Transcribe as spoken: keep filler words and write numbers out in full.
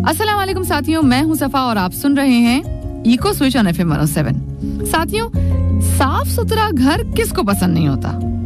अस्सलाम वालेकुम साथियों, मैं हूं सफा और आप सुन रहे हैं eco switch on F M one O seven. साथियों, साफ सुथरा घर किसको पसंद नहीं होता,